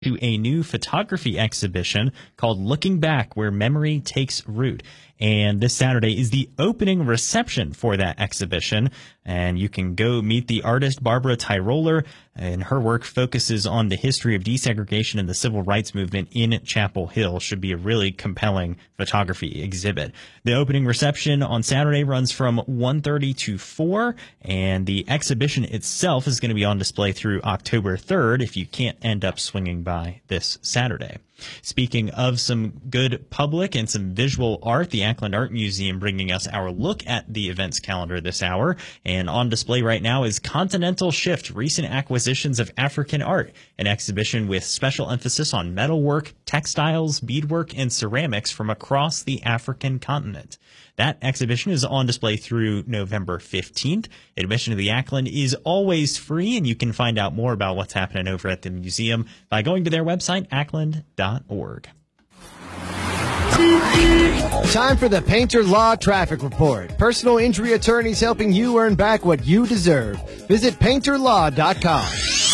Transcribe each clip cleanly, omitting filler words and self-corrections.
to a new photography exhibition called Looking Back, Where Memory Takes Root. And this Saturday is the opening reception for that exhibition. And you can go meet the artist Barbara Tyroller, and her work focuses on the history of desegregation and the civil rights movement in Chapel Hill. Should be a really compelling photography exhibit. The opening reception on Saturday runs from 1:30 to 4, and the exhibition itself is going to be on display through October 3rd if you can't end up swinging by this Saturday. Speaking of some good public and some visual art, the Ackland Art Museum bringing us our look at the events calendar this hour. And on display right now is Continental Shift, Recent Acquisitions of African Art, an exhibition with special emphasis on metalwork, textiles, beadwork, and ceramics from across the African continent. That exhibition is on display through November 15th. Admission to the Ackland is always free, and you can find out more about what's happening over at the museum by going to their website, ackland.org. Time for the Painter Law Traffic Report. Personal injury attorneys helping you earn back what you deserve. Visit painterlaw.com.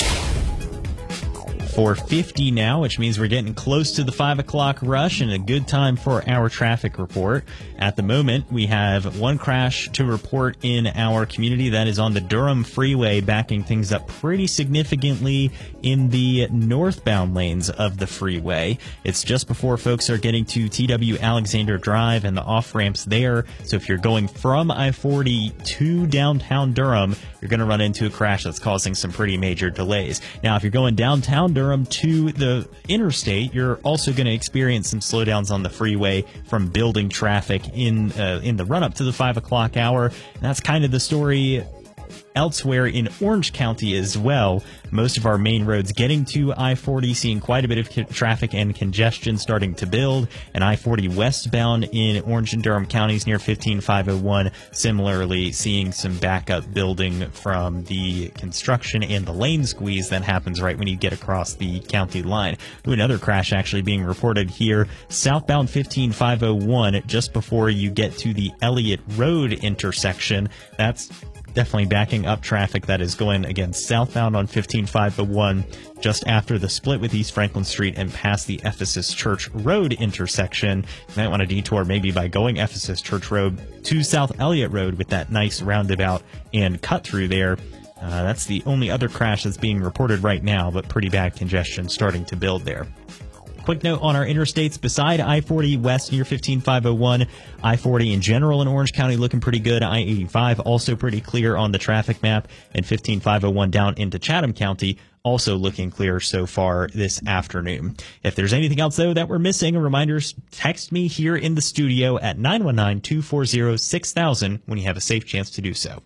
4:50 now, which means we're getting close to the 5 o'clock rush and a good time for our traffic report. At the moment, we have one crash to report in our community. That is on the Durham Freeway, backing things up pretty significantly in the northbound lanes of the freeway. It's just before folks are getting to TW Alexander Drive and the off-ramps there. So if you're going from I-40 to downtown Durham, you're going to run into a crash that's causing some pretty major delays. Now, if you're going downtown Durham to the interstate, you're also going to experience some slowdowns on the freeway from building traffic in the run-up to the 5 o'clock hour. And that's kind of the story elsewhere in Orange County as well. Most of our main roads getting to I-40 seeing quite a bit of traffic and congestion starting to build, and I-40 westbound in Orange and Durham counties near 15501 similarly seeing some backup building from the construction and the lane squeeze that happens right when you get across the county line. Another crash actually being reported here southbound 15501 just before you get to the Elliott Road intersection. That's definitely backing up traffic that is going, again, southbound on 15501 just after the split with East Franklin Street and past the Ephesus Church Road intersection. You might want to detour maybe by going Ephesus Church Road to South Elliott Road with that nice roundabout and cut through there. That's the only other crash that's being reported right now, but pretty bad congestion starting to build there. Quick note on our interstates, beside I-40 west near 15501, I-40 in general in Orange County looking pretty good. I-85 also pretty clear on the traffic map, and 15501 down into Chatham County also looking clear so far this afternoon. If there's anything else, though, that we're missing, reminders, text me here in the studio at 919-240-6000 when you have a safe chance to do so.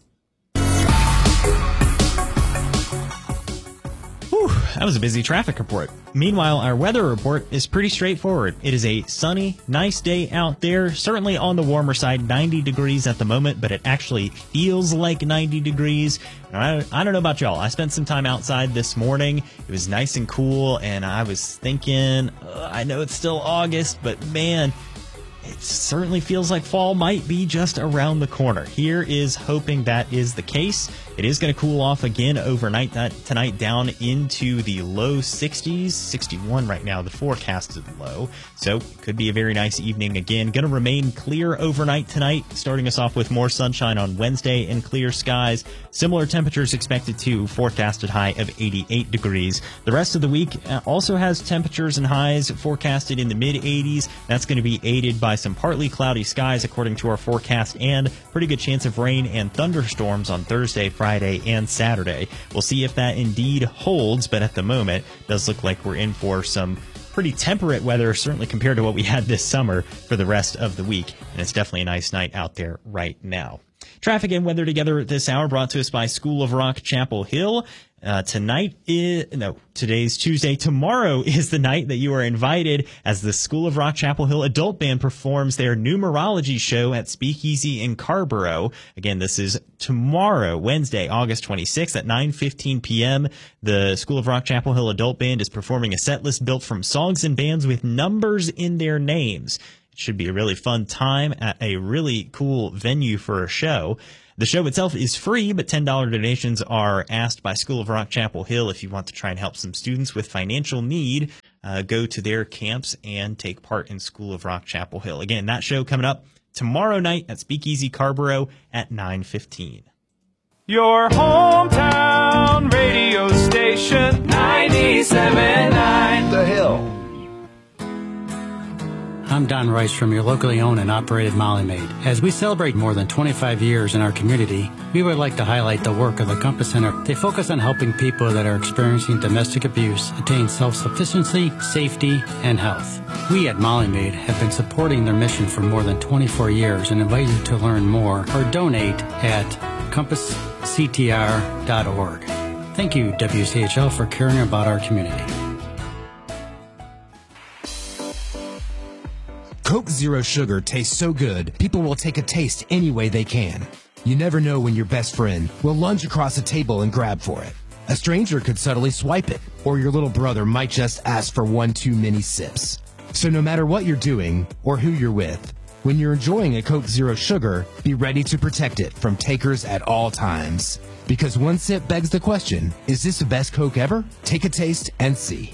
That was a busy traffic report. Meanwhile, our weather report is pretty straightforward. It is a sunny, nice day out there, certainly on the warmer side, 90 degrees at the moment, but it actually feels like 90 degrees. I don't know about y'all. I spent some time outside this morning. It was nice and cool, and I was thinking, I know it's still August, but man, it certainly feels like fall might be just around the corner. Here is hoping that is the case. It is going to cool off again overnight tonight down into the low 60s, 61 right now, the forecasted low. So could be a very nice evening again. Going to remain clear overnight tonight, starting us off with more sunshine on Wednesday and clear skies. Similar temperatures expected to forecasted high of 88 degrees. The rest of the week also has temperatures and highs forecasted in the mid 80s. That's going to be aided by some partly cloudy skies according to our forecast, and pretty good chance of rain and thunderstorms on Thursday, Friday, and Saturday. We'll see if that indeed holds, but at the moment, it does look like we're in for some pretty temperate weather, certainly compared to what we had this summer for the rest of the week, and it's definitely a nice night out there right now. Traffic and weather together this hour brought to us by School of Rock Chapel Hill. Today's Tuesday. Tomorrow is the night that you are invited as the School of Rock Chapel Hill Adult Band performs their numerology show at Speakeasy in Carrboro. Again, this is tomorrow, Wednesday, August 26th at 9:15 p.m. The School of Rock Chapel Hill Adult Band is performing a set list built from songs and bands with numbers in their names. It should be a really fun time at a really cool venue for a show. The show itself is free, but $10 donations are asked by School of Rock Chapel Hill. If you want to try and help some students with financial need, go to their camps and take part in School of Rock Chapel Hill. Again, that show coming up tomorrow night at Speakeasy Carborough at 9:15. Your hometown radio station, 97.9 The Hill. I'm Don Rice from your locally owned and operated Molly Maid. As we celebrate more than 25 years in our community, we would like to highlight the work of the Compass Center. They focus on helping people that are experiencing domestic abuse attain self-sufficiency, safety, and health. We at Molly Maid have been supporting their mission for more than 24 years and invite you to learn more or donate at compassctr.org. Thank you, WCHL, for caring about our community. Coke Zero Sugar tastes so good, people will take a taste any way they can. You never know when your best friend will lunge across a table and grab for it. A stranger could subtly swipe it, or your little brother might just ask for one too many sips. So no matter what you're doing or who you're with, when you're enjoying a Coke Zero Sugar, be ready to protect it from takers at all times. Because one sip begs the question, is this the best Coke ever? Take a taste and see.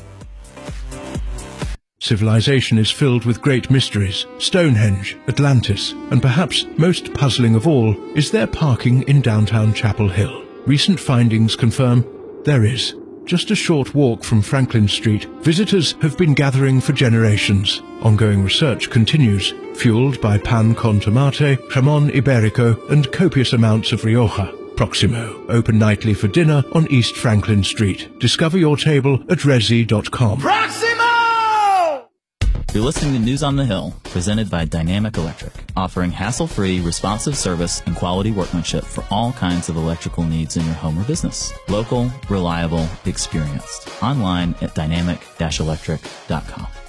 Civilization is filled with great mysteries. Stonehenge, Atlantis, and perhaps most puzzling of all is there parking in downtown Chapel Hill. Recent findings confirm there is. Just a short walk from Franklin Street, visitors have been gathering for generations. Ongoing research continues, fueled by pan con tomate, jamón ibérico, and copious amounts of Rioja. Proximo, open nightly for dinner on East Franklin Street. Discover your table at resi.com. You're listening to News on the Hill, presented by Dynamic Electric, offering hassle-free, responsive service and quality workmanship for all kinds of electrical needs in your home or business. Local, reliable, experienced. Online at dynamic-electric.com.